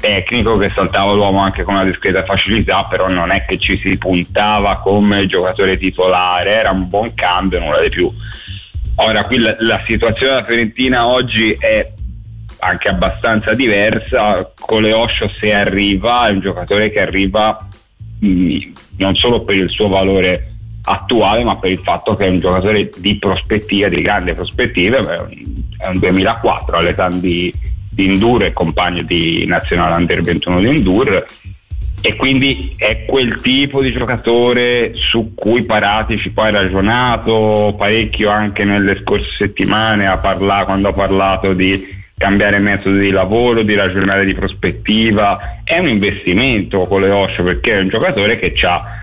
tecnico che saltava l'uomo anche con una discreta facilità, però non è che ci si puntava come giocatore titolare, era un buon cambio, nulla di più. Ora qui la situazione della Fiorentina oggi è anche abbastanza diversa. Coleoscio, se arriva, è un giocatore che arriva non solo per il suo valore attuale, ma per il fatto che è un giocatore di prospettiva, di grande prospettiva. È un 2004 all'età di Ndour e compagno di nazionale under 21 di Ndour, e quindi è quel tipo di giocatore su cui Paratici poi ha ragionato parecchio anche nelle scorse settimane, quando ha parlato di cambiare metodo di lavoro, di ragionare di prospettiva. È un investimento con le Osho, perché è un giocatore che ha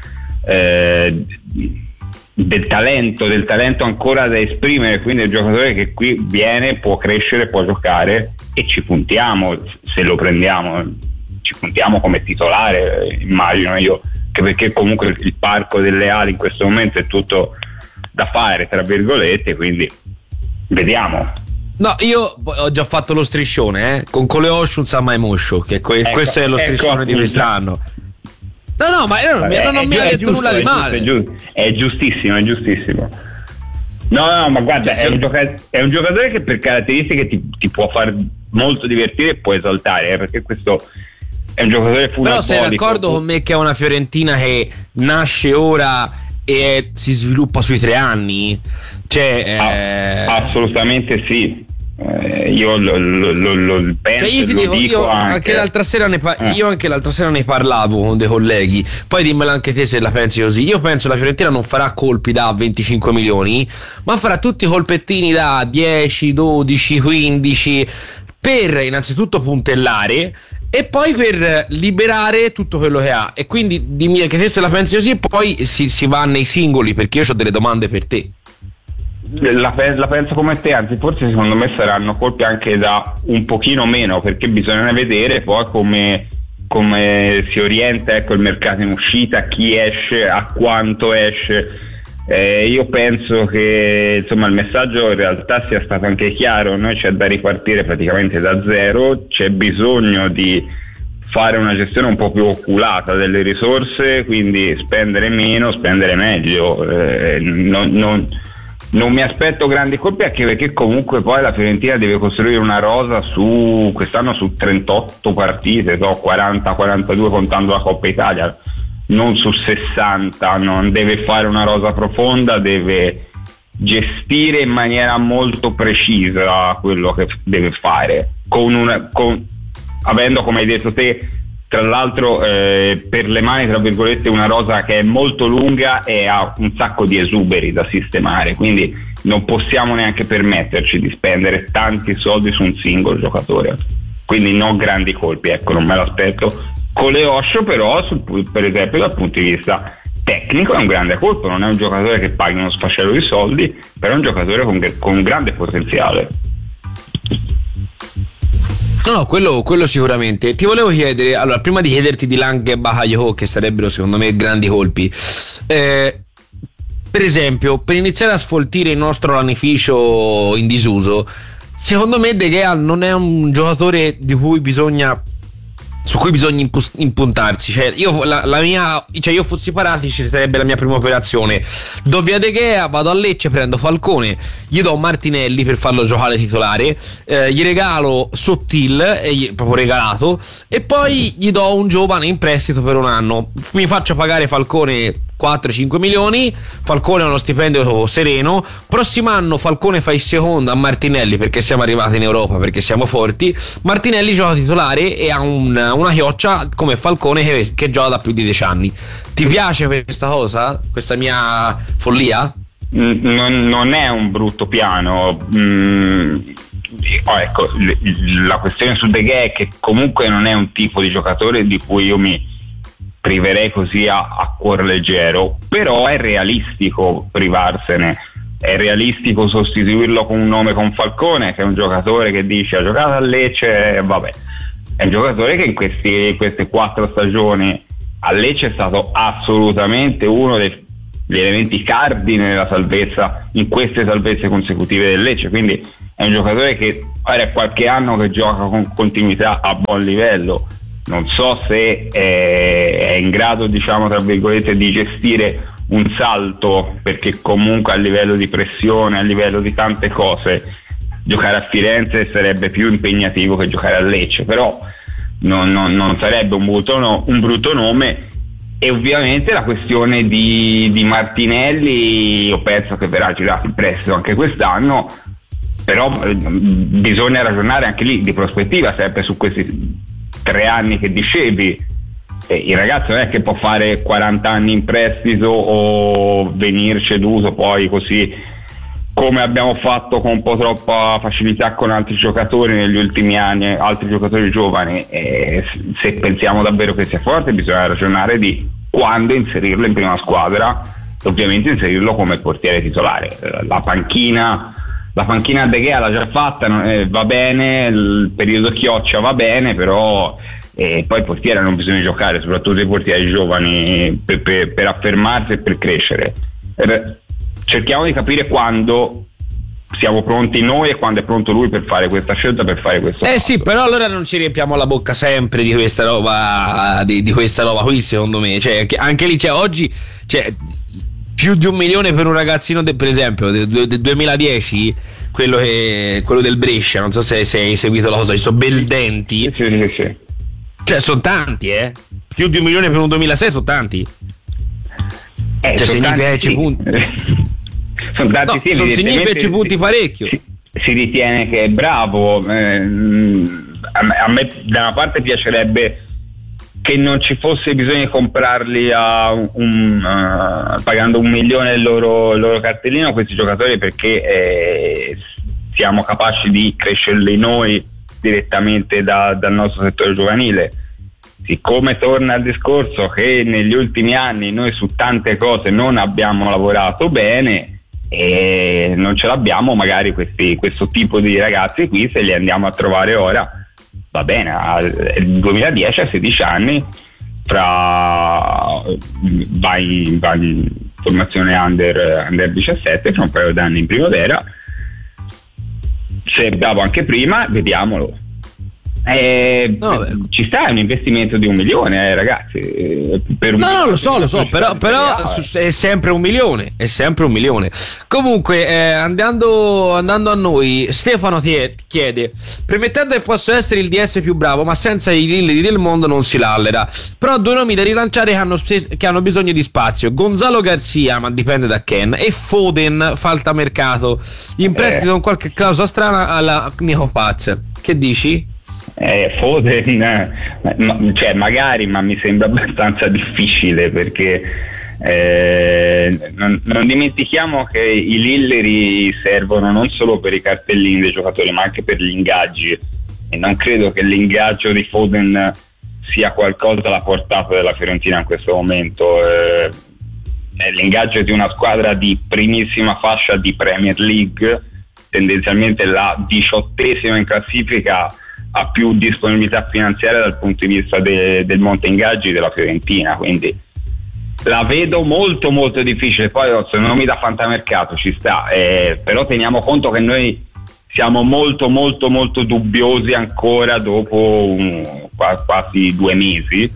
del talento ancora da esprimere, quindi è un giocatore che qui viene, può crescere, può giocare, e ci puntiamo, se lo prendiamo ci puntiamo come titolare, immagino io, che perché comunque il parco delle ali in questo momento è tutto da fare, tra virgolette, quindi vediamo. No, io ho già fatto lo striscione, con Coleoscio un Sama Emoscio, che questo è lo striscione di quest'anno. No, ma non mi ha detto nulla di male. È giustissimo. No, ma guarda, è un giocatore che per caratteristiche ti può far molto divertire e può esaltare, perché questo è un giocatore funambolico. Però sei d'accordo con me che è una Fiorentina che nasce ora e si sviluppa sui 3 anni? Assolutamente sì. Io lo penso, io ti dico, io anche l'altra sera ne parlavo con dei colleghi, poi dimmelo anche te se la pensi così. Io penso la Fiorentina non farà colpi da 25 milioni, ma farà tutti i colpettini da 10, 12, 15 per innanzitutto puntellare e poi per liberare tutto quello che ha. E quindi dimmi anche te se la pensi così, e poi si va nei singoli, perché io ho delle domande per te. La penso come te, anzi forse secondo me saranno colpi anche da un pochino meno, perché bisogna vedere poi come si orienta il mercato in uscita, chi esce, a quanto esce. Io penso che insomma il messaggio in realtà sia stato anche chiaro: noi c'è da ripartire praticamente da zero, c'è bisogno di fare una gestione un po' più oculata delle risorse, quindi spendere meno, spendere meglio. Non mi aspetto grandi colpi, anche perché comunque poi la Fiorentina deve costruire una rosa quest'anno su 38 partite, 40-42 contando la Coppa Italia, non su 60. Non deve fare una rosa profonda, deve gestire in maniera molto precisa quello che deve fare, avendo, come hai detto te, tra l'altro per le mani, tra virgolette, una rosa che è molto lunga e ha un sacco di esuberi da sistemare, quindi non possiamo neanche permetterci di spendere tanti soldi su un singolo giocatore, quindi non grandi colpi, non me l'aspetto. Con Leoscio però, per esempio, dal punto di vista tecnico è un grande colpo, non è un giocatore che paghi uno sfascello di soldi, però è un giocatore con un grande potenziale. No, quello sicuramente. Ti volevo chiedere, allora, prima di chiederti di Lang e Bakayoko, che sarebbero secondo me grandi colpi, per esempio, per iniziare a sfoltire il nostro lanificio in disuso, secondo me De Gea non è un giocatore su cui bisogna impuntarsi. Io fossi Paratici, sarebbe la mia prima operazione: do via De Gea, vado a Lecce, prendo Falcone, gli do Martinelli per farlo giocare titolare, gli regalo Sottil, proprio regalato, e poi gli do un giovane in prestito per un anno, mi faccio pagare Falcone 4-5 milioni, Falcone ha uno stipendio sereno, prossimo anno Falcone fa il secondo a Martinelli, perché siamo arrivati in Europa, perché siamo forti, Martinelli gioca titolare e ha una chioccia come Falcone che gioca da più di 10 anni. Ti piace questa cosa? Questa mia follia? Non è un brutto piano. La questione su De Gea è che comunque non è un tipo di giocatore di cui io mi priverei così a cuor leggero, però è realistico privarsene, è realistico sostituirlo con un nome, con Falcone, che è un giocatore che dice ha giocato a Lecce, vabbè, è un giocatore che in queste 4 stagioni a Lecce è stato assolutamente uno degli elementi cardine della salvezza, in queste salvezze consecutive del Lecce, quindi è un giocatore che è qualche anno che gioca con continuità a buon livello. non so se è in grado, diciamo tra virgolette, di gestire un salto, perché comunque a livello di pressione, a livello di tante cose, giocare a Firenze sarebbe più impegnativo che giocare a Lecce, però non sarebbe un brutto nome. E ovviamente la questione di Martinelli, io penso che verrà girato in prestito anche quest'anno, però bisogna ragionare anche lì di prospettiva, sempre su questi 3 anni che dicevi. Il ragazzo non è che può fare 40 anni in prestito o venir ceduto poi così, come abbiamo fatto con un po' troppa facilità con altri giocatori negli ultimi anni, altri giocatori giovani. Se pensiamo davvero che sia forte, bisogna ragionare di quando inserirlo in prima squadra, e ovviamente inserirlo come portiere titolare. La panchina De Gea l'ha già fatta, va bene, il periodo Chioccia va bene, però poi portiere non bisogna giocare, soprattutto i portieri giovani, per affermarsi e per crescere. Cerchiamo di capire quando siamo pronti noi e quando è pronto lui per fare questa scelta, per fare questo fatto. Sì, però allora non ci riempiamo la bocca sempre di questa roba di questa roba qui, secondo me, cioè, anche lì oggi più di 1 milione per un ragazzino per esempio del 2010, quello del Brescia, non so se hai seguito la cosa, ci sono Beldenti. Sì. Cioè sono tanti, più di 1 milione per un 2006 sono tanti. Significa 10 punti. Sono tanti, sì, sono significa 10 punti parecchio. Si ritiene che è bravo. A me da una parte piacerebbe che non ci fosse bisogno di comprarli pagando 1 milione il loro cartellino questi giocatori, perché siamo capaci di crescerli noi direttamente dal nostro settore giovanile. Siccome torna al discorso che negli ultimi anni noi su tante cose non abbiamo lavorato bene e non ce l'abbiamo, magari questo tipo di ragazzi qui, se li andiamo a trovare ora, va bene, al 2010 a 16 anni, va in formazione under 17, fra un paio d'anni in primavera, se è bravo anche prima, vediamolo. Ci sta un investimento di 1 milione, ragazzi. Lo so, però è sempre 1 milione. È sempre 1 milione. Comunque, andando a noi, Stefano chiede: premettendo che posso essere il DS più bravo, ma senza i Lillari del mondo non si lallera. Però 2 nomi da rilanciare che hanno bisogno di spazio: Gonzalo Garcia, ma dipende da Ken, e Foden, falta mercato, in prestito con qualche clausola strana alla Nico Paz. Che dici? Foden, magari, ma mi sembra abbastanza difficile, perché non dimentichiamo che i Lillari servono non solo per i cartellini dei giocatori, ma anche per gli ingaggi, e non credo che l'ingaggio di Foden sia qualcosa alla portata della Fiorentina in questo momento. È l'ingaggio di una squadra di primissima fascia di Premier League, tendenzialmente la 18ª in classifica, ha più disponibilità finanziaria dal punto di vista del monte ingaggi della Fiorentina, quindi la vedo molto molto difficile. Poi se non mi dà fantamercato ci sta, però teniamo conto che noi siamo molto molto molto dubbiosi ancora dopo quasi 2 mesi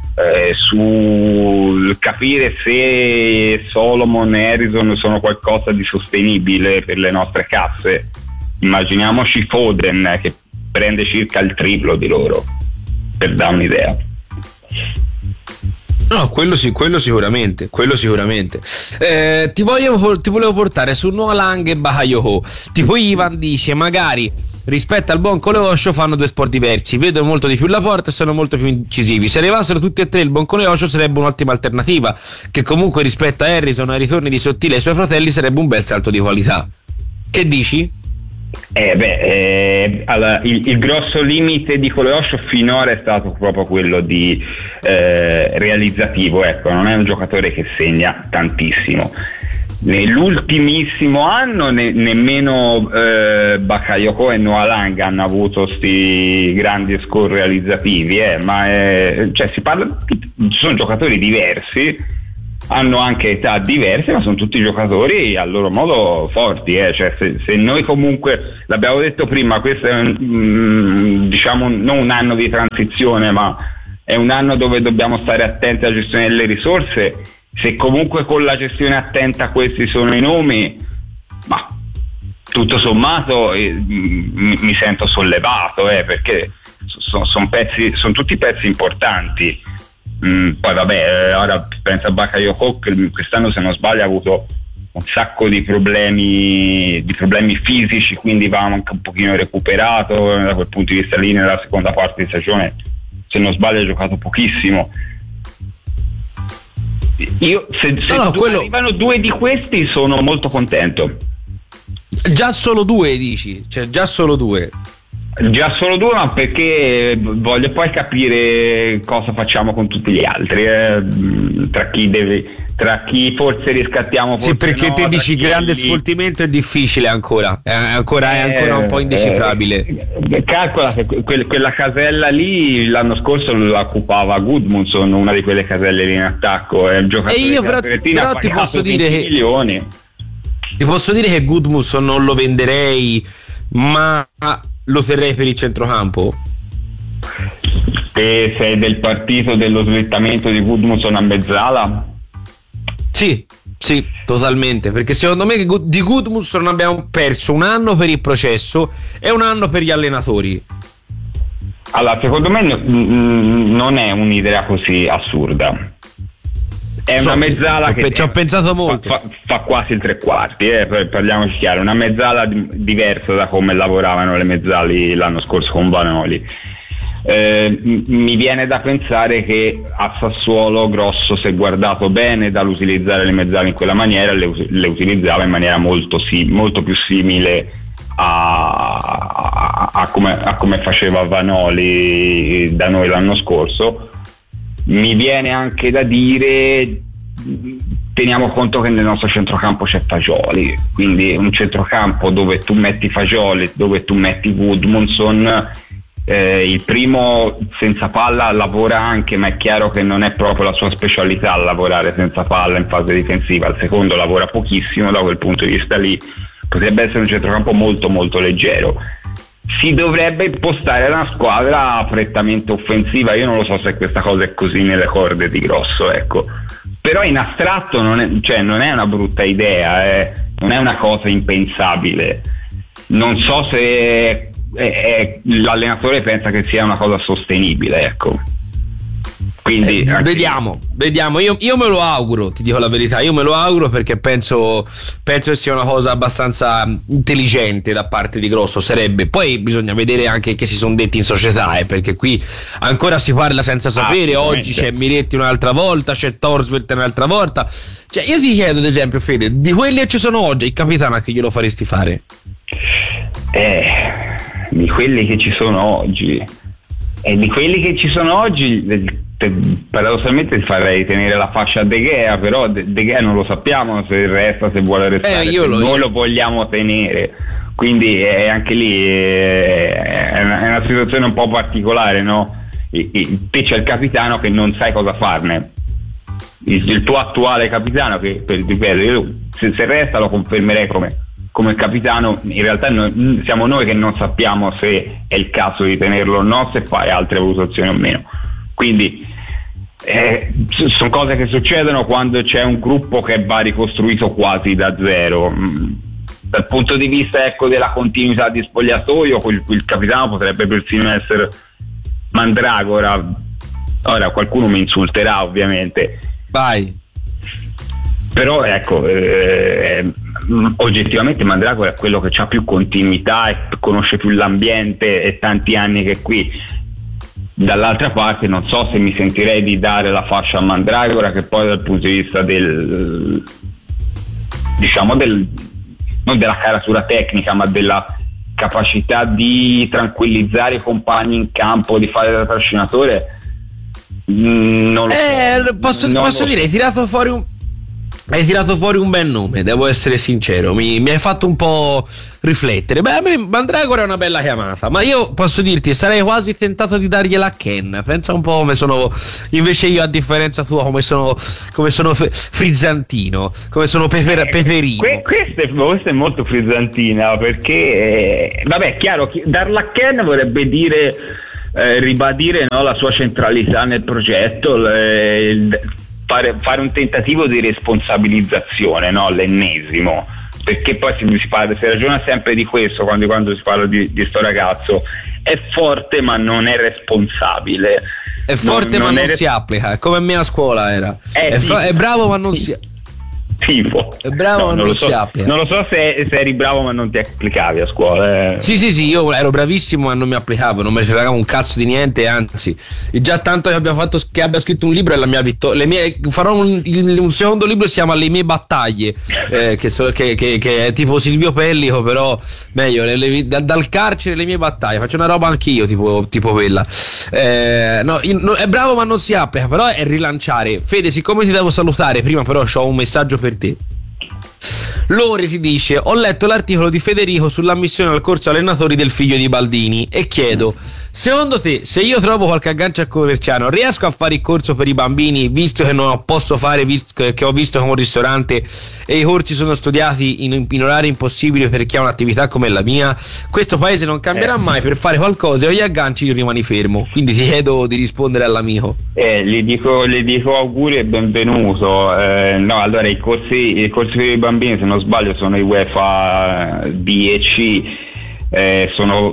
sul capire se Solomon e Harrison sono qualcosa di sostenibile per le nostre casse. Immaginiamoci Foden che prende circa il triplo di loro, per dare un'idea. No, quello sicuramente. Ti volevo portare su Noah Lang e Bakayoko. Tipo Ivan dice: magari rispetto al buon Coleoscio fanno 2 sport diversi, vedono molto di più la porta e sono molto più incisivi. Se arrivassero tutti e 3 il buon Coleoscio sarebbe un'ottima alternativa, che comunque rispetto a Harrison e ai ritorni di Sottile e ai suoi fratelli sarebbe un bel salto di qualità. Che dici? Allora, il grosso limite di Coleoscio finora è stato proprio quello di realizzativo, ecco, non è un giocatore che segna tantissimo. Nell'ultimissimo anno nemmeno Bakayoko e Noah Lang hanno avuto sti grandi score realizzativi, ma si parla, sono giocatori diversi, hanno anche età diverse, ma sono tutti giocatori a loro modo forti, se noi comunque, l'abbiamo detto prima, questo è diciamo non un anno di transizione, ma è un anno dove dobbiamo stare attenti alla gestione delle risorse. Se comunque con la gestione attenta questi sono i nomi, ma tutto sommato mi sento sollevato, perché sono tutti pezzi importanti. Poi vabbè, ora penso a Bakayoko, che quest'anno se non sbaglio ha avuto un sacco di problemi fisici, quindi va anche un pochino recuperato da quel punto di vista lì. Nella seconda parte di stagione, se non sbaglio, ha giocato pochissimo. Io arrivano 2 di questi sono molto contento. Già solo 2 dici? Cioè già solo 2? Già solo 2, ma perché voglio poi capire cosa facciamo con tutti gli altri, tra chi forse riscattiamo, forse sì, perché no, te dici grande sfoltimento è difficile ancora, è ancora un po' indecifrabile. Calcola che quella casella lì l'anno scorso la occupava Gudmundsson, una di quelle caselle lì in attacco, è un giocatore. E io però ti posso dire milioni. Ti posso dire che Gudmundsson non lo venderei, ma lo terrei per il centrocampo. Te sei del partito dello slittamento di Gudmundsson a mezzala? Sì, totalmente, perché secondo me di Gudmundsson abbiamo perso un anno per il processo e un anno per gli allenatori. Allora, secondo me non è un'idea così assurda. È una mezzala che ci ho pensato molto. Fa quasi il 3/4, parliamoci chiaro, una mezzala diversa da come lavoravano le mezzali l'anno scorso con Vanoli. Mi viene da pensare che a Sassuolo Grosso, se guardato bene dall'utilizzare le mezzali in quella maniera, le utilizzava in maniera molto più simile a come faceva Vanoli da noi l'anno scorso. Mi viene anche da dire, teniamo conto che nel nostro centrocampo c'è Fagioli, quindi un centrocampo dove tu metti Fagioli, dove tu metti Gudmundsson, il primo senza palla lavora anche, ma è chiaro che non è proprio la sua specialità lavorare senza palla in fase difensiva. Il secondo lavora pochissimo, da quel punto di vista lì potrebbe essere un centrocampo molto molto leggero. Si dovrebbe impostare una squadra prettamente offensiva. Io non lo so se questa cosa è così nelle corde di Grosso, ecco. Però in astratto non è una brutta idea, non è una cosa impensabile. Non so se l'allenatore pensa che sia una cosa sostenibile, ecco. Quindi vediamo. Io me lo auguro, ti dico la verità, io me lo auguro, perché penso che sia una cosa abbastanza intelligente da parte di Grosso. Sarebbe, poi bisogna vedere anche che si sono detti in società, perché qui ancora si parla senza sapere. Oggi c'è Miretti un'altra volta, c'è Thorstvedt un'altra volta. Cioè, io ti chiedo, ad esempio, Fede, di quelli che ci sono oggi, il capitano a chi glielo faresti fare? Di quelli che ci sono oggi, paradossalmente farei tenere la fascia a De Gea, però De Gea non lo sappiamo se resta, se vuole restare, noi lo vogliamo tenere, quindi anche lì è una situazione un po' particolare, no? Te c'è il capitano che non sai cosa farne, il tuo attuale capitano che, ripeto, se resta lo confermerei come capitano. In realtà siamo noi che non sappiamo se è il caso di tenerlo o no, se fare altre valutazioni o meno. Quindi sono cose che succedono quando c'è un gruppo che va ricostruito quasi da zero. Dal punto di vista, ecco, della continuità di spogliatoio, il capitano potrebbe persino essere Mandragora. Ora qualcuno mi insulterà, ovviamente. Vai. Però ecco, oggettivamente Mandragora è quello che ha più continuità e conosce più l'ambiente, e tanti anni che è qui. Dall'altra parte non so se mi sentirei di dare la fascia a Mandragora, che poi dal punto di vista non della caratura tecnica, ma della capacità di tranquillizzare i compagni in campo, di fare da trascinatore, non lo so. Posso dire, hai tirato fuori un bel nome, devo essere sincero, mi hai fatto un po' riflettere. Beh, a me Mandragora è una bella chiamata, ma io posso dirti, sarei quasi tentato di dargliela a Ken. Pensa un po' come sono invece io, a differenza tua, come sono frizzantino, come sono peperino. Questa è molto frizzantina, perché vabbè, chiaro, darla a Ken vorrebbe dire ribadire, no, la sua centralità nel progetto, fare un tentativo di responsabilizzazione, no, l'ennesimo, perché poi si ragiona sempre di questo quando si parla di sto ragazzo. È forte ma non è responsabile, è forte ma non si applica, è come a me a scuola era, è bravo ma non si tipo. È bravo, ma non si applica. Non lo so se eri bravo ma non ti applicavi a scuola. Sì, io ero bravissimo ma non mi applicavo, non mi fregavo un cazzo di niente, anzi, già tanto che abbia scritto un libro è la mia vittoria. Farò un secondo libro, si chiama Le mie battaglie, che è tipo Silvio Pellico, però meglio, dal carcere le mie battaglie. Faccio una roba anch'io, tipo quella. È bravo ma non si applica, però è rilanciare. Fede, siccome ti devo salutare prima, però ho un messaggio per te. Lore ti dice: ho letto l'articolo di Federico sull'ammissione al corso allenatori del figlio di Baldini e chiedo, secondo te, se io trovo qualche aggancio a Coverciano, riesco a fare il corso per i bambini, visto che non posso fare, visto che ho visto come un ristorante e i corsi sono studiati in orari impossibili per chi ha un'attività come la mia? Questo paese non cambierà mai, per fare qualcosa o gli agganci io rimani fermo. Quindi ti chiedo di rispondere all'amico. Gli dico auguri e benvenuto. Allora i corsi per i bambini, se non sbaglio, sono i UEFA B e C. Sono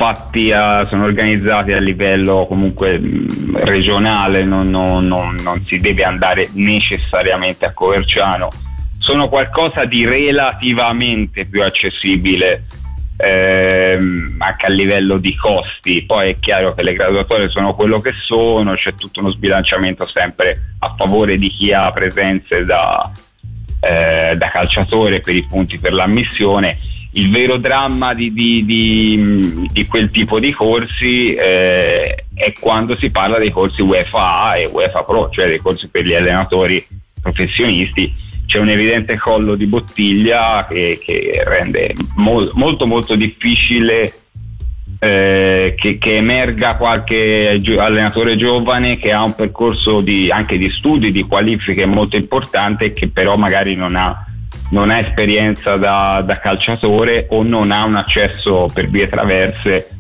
organizzati a livello comunque regionale, non si deve andare necessariamente a Coverciano, sono qualcosa di relativamente più accessibile anche a livello di costi. Poi è chiaro che le graduatorie sono quello che sono, c'è tutto uno sbilanciamento sempre a favore di chi ha presenze da calciatore per i punti per l'ammissione. Il vero dramma di quel tipo di corsi è quando si parla dei corsi UEFA A e UEFA Pro, cioè dei corsi per gli allenatori professionisti. C'è un evidente collo di bottiglia che rende molto molto difficile che emerga qualche allenatore giovane che ha un percorso anche di studi, di qualifiche molto importante, e che però magari non ha esperienza da calciatore o non ha un accesso per vie traverse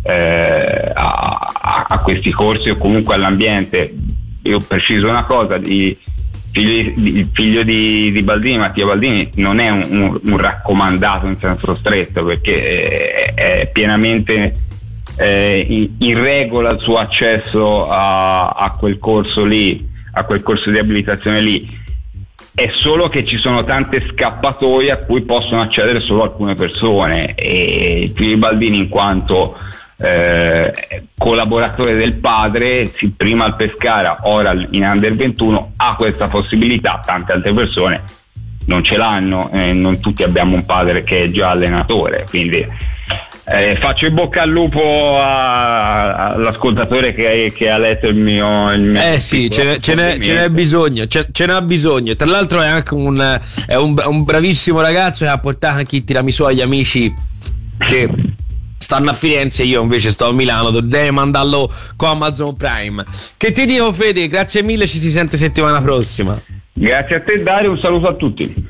a questi corsi o comunque all'ambiente. Io preciso una cosa: il figlio di Baldini, Mattia Baldini, non è un raccomandato in senso stretto, perché è pienamente in regola il suo accesso a quel corso lì, a quel corso di abilitazione lì. È solo che ci sono tante scappatoie a cui possono accedere solo alcune persone, e il figlio di Baldini, in quanto collaboratore del padre, prima al Pescara, ora in Under 21, ha questa possibilità. Tante altre persone non ce l'hanno, non tutti abbiamo un padre che è già allenatore, quindi faccio in bocca al lupo all'ascoltatore che ha letto il mio sì, ce n'è bisogno, ce n'ha bisogno. Tra l'altro è anche un bravissimo ragazzo che ha portato anche il tiramisù agli amici che stanno a Firenze, io invece sto a Milano, devi mandarlo con Amazon Prime. Che ti dico, Fede, grazie mille, ci si sente settimana prossima. Grazie a te, Dario, un saluto a tutti.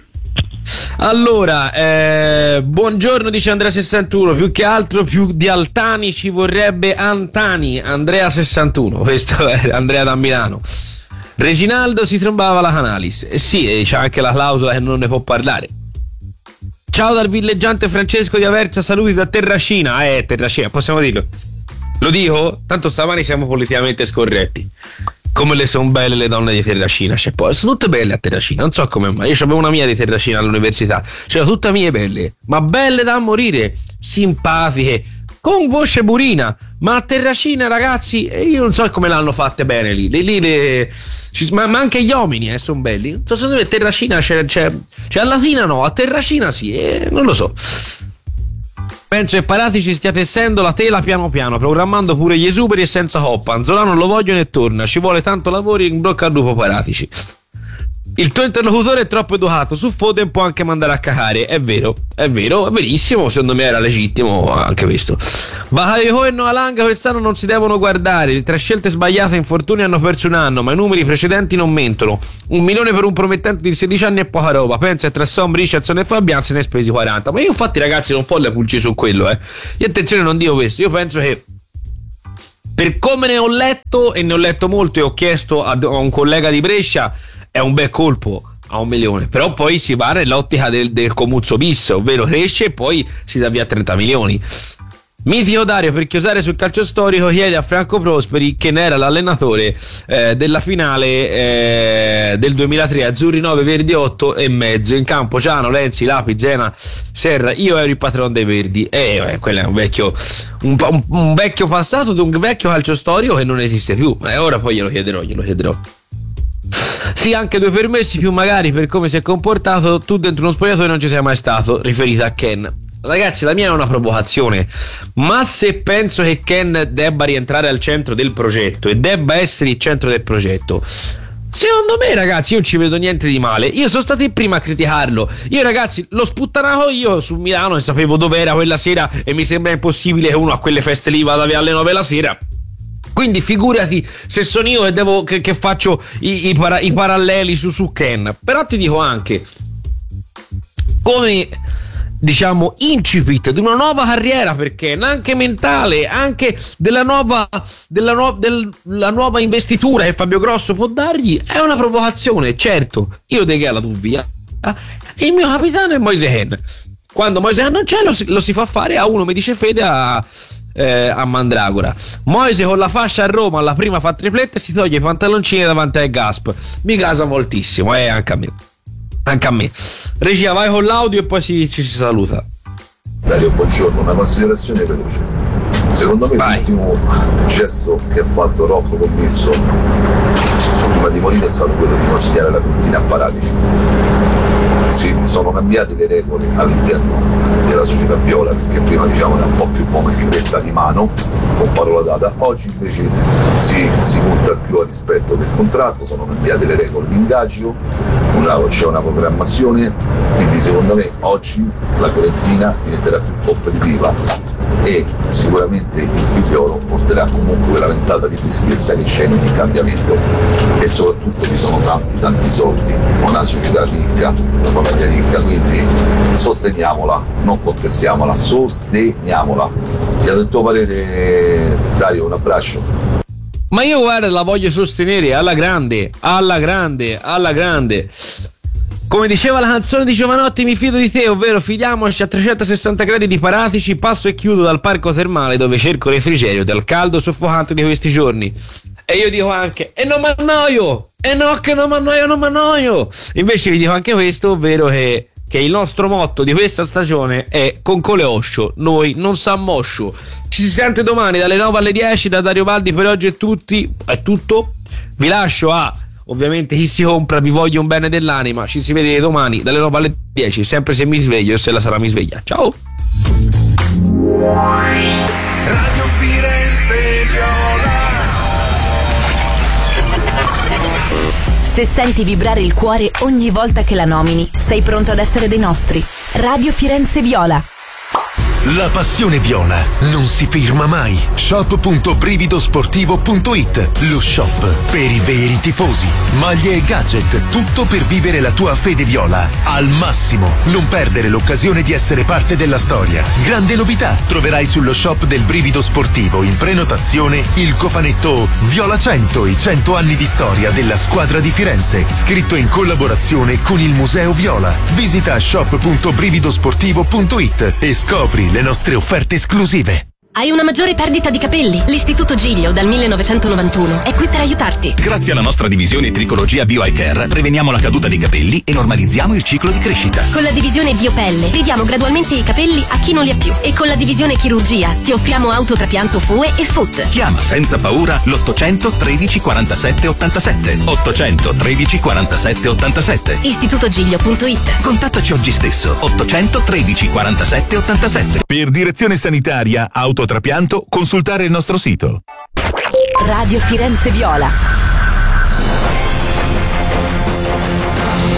Allora, buongiorno, dice Andrea 61, più che altro più di Altani ci vorrebbe Antani, Andrea 61, questo è Andrea da Milano. Reginaldo si trombava la Canalis, sì, c'è anche la clausola che non ne può parlare. Ciao dal villeggiante Francesco di Aversa, saluti da Terracina. Terracina, possiamo dirlo? Lo dico? Tanto stamani siamo politicamente scorretti. Come le sono belle le donne di Terracina, sono tutte belle a Terracina, non so come mai. Io avevo una mia di Terracina all'università, c'erano tutte mie belle, ma belle da morire, simpatiche, con voce burina. Ma a Terracina, ragazzi, io non so come l'hanno fatte bene lì. Ma anche gli uomini sono belli. Non so, secondo me Terracina c'è a Latina no, a Terracina sì, non lo so. Penso che Paratici stia tessendo la tela piano piano, programmando pure gli esuberi e senza coppa. Anzola non lo vogliono e torna, ci vuole tanto lavoro, in bocca al lupo Paratici. Il tuo interlocutore è troppo educato, su Foden può anche mandare a cacare, è vero, è verissimo, secondo me era legittimo anche questo. Bakayoko e Noalanga quest'anno non si devono guardare, le 3 scelte sbagliate e infortuni hanno perso un anno, ma i numeri precedenti non mentono. 1 milione per un promettente di 16 anni è poca roba, pensa che tra Som, Richardson e Fabian se ne è spesi 40, ma io infatti ragazzi non fo le pulci su quello, io attenzione non dico questo, io penso che per come ne ho letto, e ne ho letto molto, e ho chiesto a un collega di Brescia, è un bel colpo a 1 milione, però poi si va nell'ottica del Comuzzo bis, ovvero cresce e poi si dà via 30 milioni. Mitico Dario, per chiosare sul calcio storico, chiede a Franco Prosperi, che ne era l'allenatore della finale del 2003, azzurri 9, verdi 8 e mezzo, in campo Ciano, Lenzi, Lapi, Zena, Serra, io ero il patron dei verdi. Quello è un vecchio passato di un vecchio calcio storico che non esiste più, ora poi glielo chiederò. Sì, anche 2 permessi più magari per come si è comportato, tu dentro uno spogliatoio non ci sei mai stato, riferita a Ken. Ragazzi, la mia è una provocazione, ma se penso che Ken debba rientrare al centro del progetto e debba essere il centro del progetto, secondo me, ragazzi, io non ci vedo niente di male. Io sono stato il primo a criticarlo. Io, ragazzi, l'ho sputtanato io su Milano e sapevo dov'era quella sera, e mi sembra impossibile che uno a quelle feste lì vada via alle 9 la sera. Quindi figurati se sono io che faccio i paralleli su Ken. Però ti dico anche, come diciamo incipit di una nuova carriera, perché anche mentale, anche della nuova investitura che Fabio Grosso può dargli, è una provocazione. Certo, io De Gea la do via, il mio capitano è Moise Kean. Quando Moise Kean non c'è, lo si fa fare a uno, mi dice Fede, a Mandragora. Moise con la fascia a Roma alla prima fa triplette e si toglie i pantaloncini davanti ai Gasp. Mi casa moltissimo, anche a me. Regia, vai con l'audio e poi ci si saluta. Dario, buongiorno, una considerazione veloce. Secondo me l'ultimo gesto che ha fatto Rocco Commisso prima di morire è stato quello di consegnare la Fiorentina a Paratici. Sì, sono cambiate le regole all'interno della società viola, perché prima diciamo era un po' più come stretta di mano, con parola data. Oggi invece si punta più al rispetto del contratto, sono cambiate le regole di ingaggio, c'è una programmazione, quindi secondo me oggi la Fiorentina diventerà più competitiva e sicuramente il figliolo porterà comunque quella ventata di freschezza che c'è in ogni cambiamento, e soprattutto ci sono tanti soldi, una società ricca, una famiglia ricca, quindi sosteniamola, non contestiamola, sosteniamola. Ti ha detto il tuo parere, Dario, un abbraccio. Ma io, guarda, la voglio sostenere alla grande. Come diceva la canzone di Giovanotti, mi fido di te, ovvero fidiamoci a 360 gradi di Paratici. Passo e chiudo dal parco termale dove cerco refrigerio dal caldo soffocante di questi giorni. E io dico anche, e non mi annoio, e no che non mi annoio. Invece vi dico anche questo, ovvero che il nostro motto di questa stagione è con Coleoscio noi non s'ammoscio. Ci si sente domani dalle 9 alle 10 da Dario Valdi. Per oggi è tutto. Vi lascio a, ovviamente, chi si compra, vi voglio un bene dell'anima. Ci si vede domani dalle 9 alle 10, sempre se mi sveglio, e se la sarà mi sveglia. Ciao. Radio Firenze Viola. Se senti vibrare il cuore ogni volta che la nomini, sei pronto ad essere dei nostri. Radio Firenze Viola. La passione viola non si ferma mai. Shop.brividosportivo.it, lo shop per i veri tifosi. Maglie e gadget, tutto per vivere la tua fede viola al massimo. Non perdere l'occasione di essere parte della storia. Grande novità, troverai sullo shop del Brivido Sportivo in prenotazione il cofanetto Viola 100, i 100 anni di storia della squadra di Firenze, scritto in collaborazione con il Museo Viola. Visita shop.brividosportivo.it e scopri le nostre offerte esclusive. Hai una maggiore perdita di capelli? L'Istituto Giglio dal 1991 è qui per aiutarti. Grazie alla nostra divisione Tricologia Bio Eye Care preveniamo la caduta dei capelli e normalizziamo il ciclo di crescita. Con la divisione Biopelle ridiamo gradualmente i capelli a chi non li ha più. E con la divisione Chirurgia ti offriamo autotrapianto FUE e FUT. Chiama senza paura l'800 13 47 87. 800 13 47 87. istitutogiglio.it. Contattaci oggi stesso. 800 13 47 87. Per direzione sanitaria, autotrapianto, consultare il nostro sito. Radio Firenze Viola.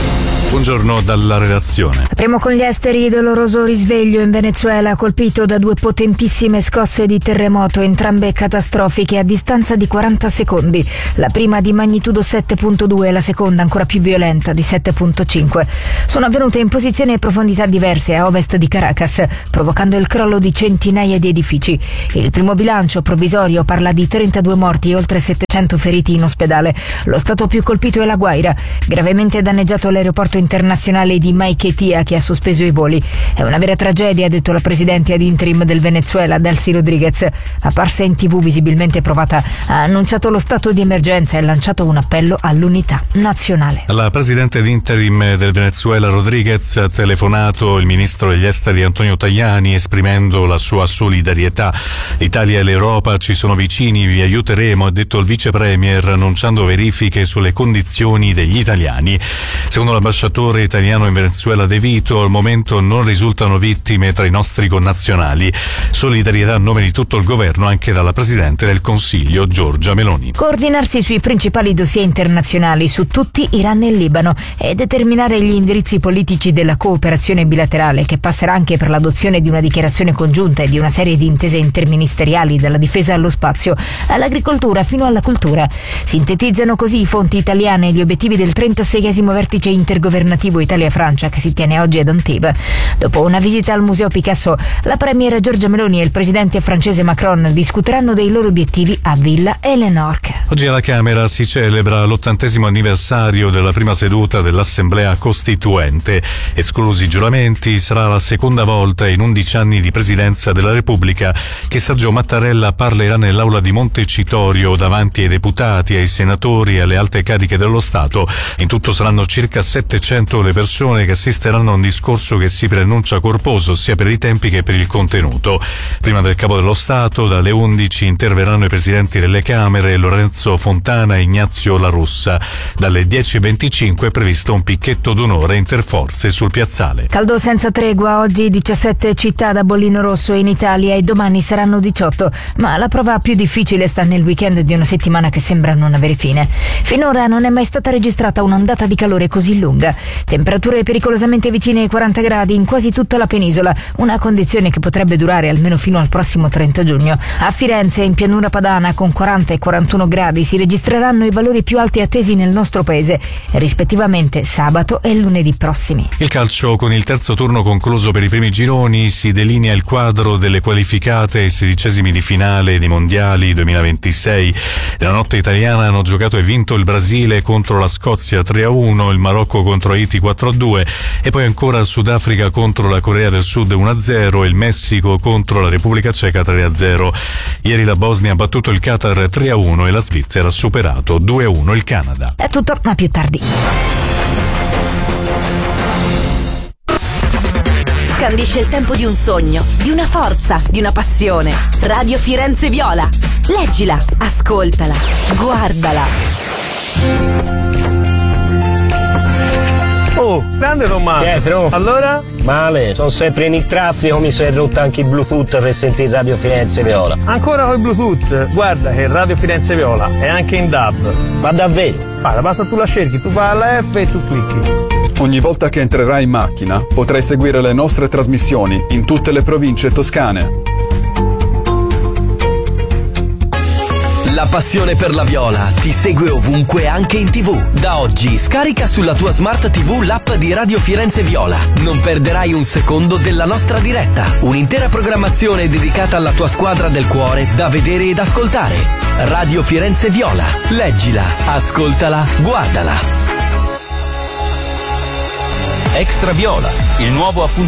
Buongiorno dalla redazione. Apriamo con gli esteri. Doloroso risveglio in Venezuela, colpito da 2 potentissime scosse di terremoto, entrambe catastrofiche a distanza di 40 secondi. La prima di magnitudo 7.2 e la seconda ancora più violenta di 7.5. Sono avvenute in posizioni e profondità diverse a ovest di Caracas, provocando il crollo di centinaia di edifici. Il primo bilancio provvisorio parla di 32 morti e oltre 700 feriti in ospedale. Lo stato più colpito è La Guaira, gravemente danneggiato l'aeroporto internazionale di Maiquetía, che ha sospeso i voli. È una vera tragedia, ha detto la presidente ad interim del Venezuela, Delcy Rodriguez. Apparsa in TV visibilmente provata, ha annunciato lo stato di emergenza e lanciato un appello all'unità nazionale. La presidente ad interim del Venezuela Rodriguez ha telefonato il ministro degli esteri Antonio Tajani esprimendo la sua solidarietà. L'Italia e l'Europa ci sono vicini, vi aiuteremo, ha detto il vice premier, annunciando verifiche sulle condizioni degli italiani. Secondo l'ambasciatore italiano in Venezuela De Vito, al momento non risultano vittime tra i nostri connazionali. Solidarietà a nome di tutto il governo anche dalla Presidente del Consiglio Giorgia Meloni. Coordinarsi sui principali dossier internazionali, su tutti Iran e Libano, e determinare gli indirizzi politici della cooperazione bilaterale, che passerà anche per l'adozione di una dichiarazione congiunta e di una serie di intese interministeriali, dalla difesa allo spazio, all'agricoltura fino alla cultura. Sintetizzano così i fonti italiane gli obiettivi del 36esimo vertice intergovernativo Italia-Francia, che si tiene oggi ad Antibes. Dopo una visita al Museo Picasso, la premier Giorgia Meloni e il presidente francese Macron discuteranno dei loro obiettivi a Villa Elenorque. Oggi alla Camera si celebra l'80° anniversario della prima seduta dell'Assemblea Costituente. Esclusi i giuramenti, sarà la seconda volta in 11 anni di presidenza della Repubblica che Sergio Mattarella parlerà nell'aula di Montecitorio davanti ai deputati, ai senatori e alle alte cariche dello Stato. In tutto saranno circa 700 le persone che assisteranno a un discorso che si preannuncia corposo sia per i tempi che per il contenuto. Prima del Capo dello Stato, dalle 11 interverranno i presidenti delle Camere Lorenzo Fontana e Ignazio La Russa. Dalle 10:25 è previsto un picchetto d'onore interforze sul piazzale. Caldo senza tregua, oggi 17 città da bollino rosso in Italia e domani saranno 18, ma la prova più difficile sta nel weekend di una settimana che sembra non avere fine. Finora non è mai stata registrata un'ondata di calore così lunga. Temperature pericolosamente vicine ai 40 gradi in quasi tutta la penisola, una condizione che potrebbe durare almeno fino al prossimo 30 giugno. A Firenze e in pianura padana con 40 e 41 gradi si registreranno i valori più alti attesi nel nostro paese, rispettivamente sabato e lunedì prossimi. Il calcio, con il terzo turno concluso per i primi gironi, si delinea il quadro delle qualificate ai 16esimi di finale dei mondiali 2026. Nella notte italiana hanno giocato e vinto il Brasile contro la Scozia 3-1, il Marocco contro Haiti 4-2 e poi ancora il Sudafrica contro la Corea del Sud 1-0 e il Messico contro la Repubblica Ceca 3-0. Ieri la Bosnia ha battuto il Qatar 3-1 e la Svizzera ha superato 2-1 il Canada. È tutto, a più tardi. Scandisce il tempo di un sogno, di una forza, di una passione. Radio Firenze Viola. Leggila, ascoltala, guardala. Oh, grande Tommaso. Pietro. Allora? Male, sono sempre in traffico, mi si è rotto anche il Bluetooth per sentire Radio Firenze Viola. Ancora con il Bluetooth? Guarda che Radio Firenze Viola è anche in DAB. Ma davvero? Guarda, basta tu la cerchi, tu fai la F e tu clicchi. Ogni volta che entrerai in macchina potrai seguire le nostre trasmissioni in tutte le province toscane. La passione per la viola ti segue ovunque, anche in TV. Da oggi scarica sulla tua smart TV l'app di Radio Firenze Viola. Non perderai un secondo della nostra diretta. Un'intera programmazione dedicata alla tua squadra del cuore da vedere ed ascoltare. Radio Firenze Viola. Leggila, ascoltala, guardala. Extra Viola, il nuovo appuntamento